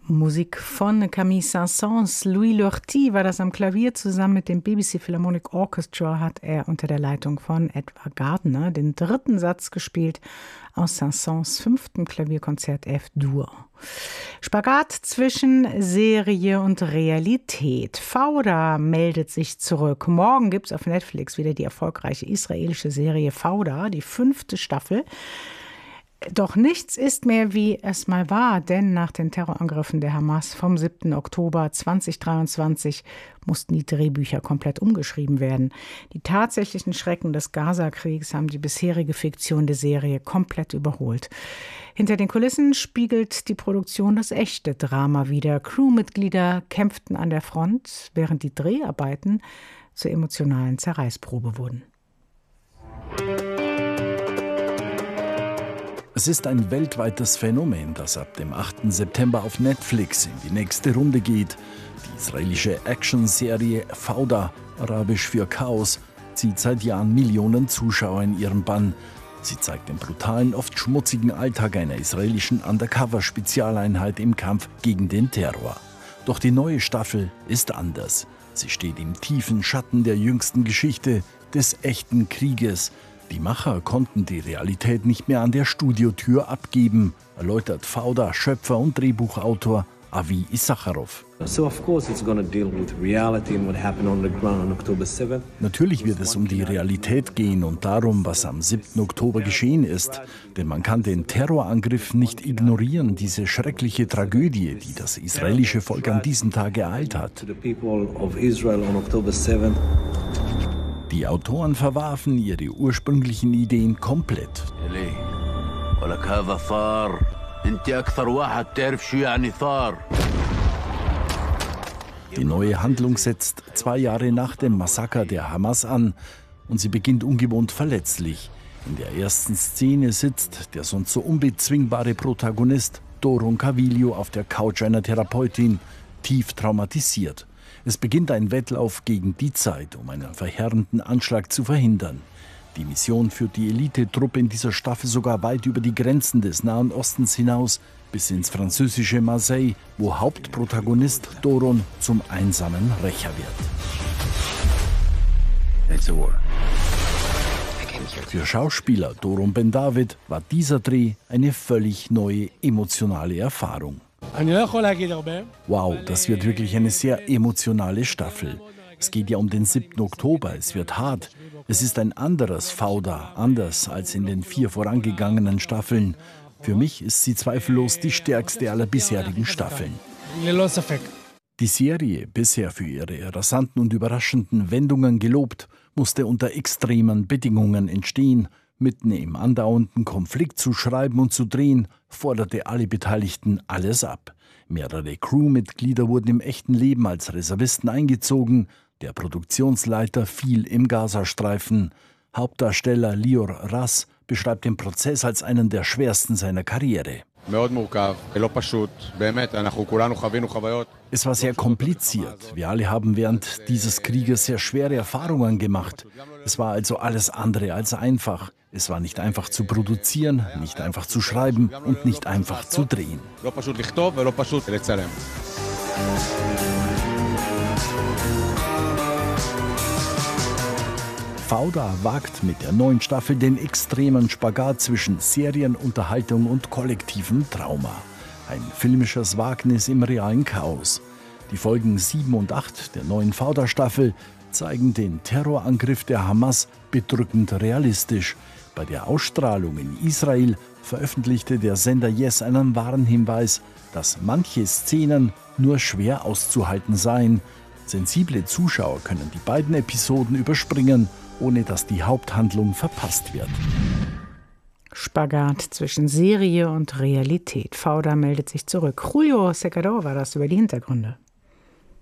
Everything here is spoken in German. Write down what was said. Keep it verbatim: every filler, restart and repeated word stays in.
Musik von Camille Saint-Saëns. Louis Lortie war das am Klavier. Zusammen mit dem B B C Philharmonic Orchestra hat er unter der Leitung von Edward Gardner den dritten Satz gespielt aus Saint-Saëns fünften Klavierkonzert F-Dur. Spagat zwischen Serie und Realität. Fauda meldet sich zurück. Morgen gibt es auf Netflix wieder die erfolgreiche israelische Serie Fauda, die fünfte Staffel. Doch nichts ist mehr, wie es mal war, denn nach den Terrorangriffen der Hamas vom siebten Oktober zweitausenddreiundzwanzig mussten die Drehbücher komplett umgeschrieben werden. Die tatsächlichen Schrecken des Gaza-Kriegs haben die bisherige Fiktion der Serie komplett überholt. Hinter den Kulissen spiegelt die Produktion das echte Drama wider. Crewmitglieder kämpften an der Front, während die Dreharbeiten zur emotionalen Zerreißprobe wurden. Es ist ein weltweites Phänomen, das ab dem achten September auf Netflix in die nächste Runde geht. Die israelische Actionserie Fauda, arabisch für Chaos, zieht seit Jahren Millionen Zuschauer in ihren Bann. Sie zeigt den brutalen, oft schmutzigen Alltag einer israelischen Undercover-Spezialeinheit im Kampf gegen den Terror. Doch die neue Staffel ist anders. Sie steht im tiefen Schatten der jüngsten Geschichte, des echten Krieges. Die Macher konnten die Realität nicht mehr an der Studiotür abgeben, erläutert Fauda-Schöpfer und Drehbuchautor Avi Issacharov. Natürlich wird es um die Realität gehen und darum, was am siebten Oktober geschehen ist. Denn man kann den Terrorangriff nicht ignorieren, diese schreckliche Tragödie, die das israelische Volk an diesem Tag ereilt hat. Die Autoren verwarfen ihre ursprünglichen Ideen komplett. Die neue Handlung setzt zwei Jahre nach dem Massaker der Hamas an und sie beginnt ungewohnt verletzlich. In der ersten Szene sitzt der sonst so unbezwingbare Protagonist Doron Cavillo auf der Couch einer Therapeutin, tief traumatisiert. Es beginnt ein Wettlauf gegen die Zeit, um einen verheerenden Anschlag zu verhindern. Die Mission führt die Elitetruppe in dieser Staffel sogar weit über die Grenzen des Nahen Ostens hinaus, bis ins französische Marseille, wo Hauptprotagonist Doron zum einsamen Rächer wird. Für Schauspieler Doron Ben David war dieser Dreh eine völlig neue emotionale Erfahrung. Wow, das wird wirklich eine sehr emotionale Staffel. Es geht ja um den siebten Oktober, es wird hart. Es ist ein anderes Fauda, anders als in den vier vorangegangenen Staffeln. Für mich ist sie zweifellos die stärkste aller bisherigen Staffeln. Die Serie, bisher für ihre rasanten und überraschenden Wendungen gelobt, musste unter extremen Bedingungen entstehen. Mitten im andauernden Konflikt zu schreiben und zu drehen, forderte alle Beteiligten alles ab. Mehrere Crewmitglieder wurden im echten Leben als Reservisten eingezogen. Der Produktionsleiter fiel im Gazastreifen. Hauptdarsteller Lior Ras beschreibt den Prozess als einen der schwersten seiner Karriere. Es war sehr kompliziert. Wir alle haben während dieses Krieges sehr schwere Erfahrungen gemacht. Es war also alles andere als einfach. Es war nicht einfach zu produzieren, nicht einfach zu schreiben und nicht einfach zu drehen. Fauda wagt mit der neuen Staffel den extremen Spagat zwischen Serienunterhaltung und kollektivem Trauma. Ein filmisches Wagnis im realen Chaos. Die Folgen sieben und acht der neuen Fauda-Staffel zeigen den Terrorangriff der Hamas bedrückend realistisch. Bei der Ausstrahlung in Israel veröffentlichte der Sender Yes einen Warnhinweis, dass manche Szenen nur schwer auszuhalten seien. Sensible Zuschauer können die beiden Episoden überspringen, ohne dass die Haupthandlung verpasst wird. Spagat zwischen Serie und Realität. Fauda meldet sich zurück. Julio Secador war das über die Hintergründe.